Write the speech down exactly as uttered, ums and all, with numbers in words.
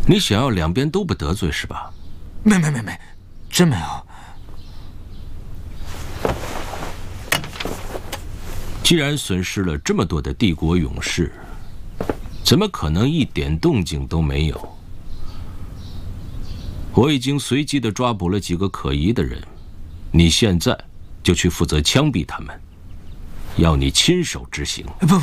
你想要两边都不得罪是吧？ 没没没没，真没有。 既然损失了这么多的帝国勇士，怎么可能一点动静都没有？我已经随机地抓捕了几个可疑的人，你现在就去负责枪毙他们，要你亲手执行。 不。